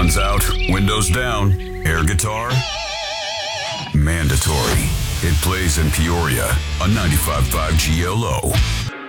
Headphones out, windows down, air guitar, mandatory. It plays in Peoria on 95.5 GLO.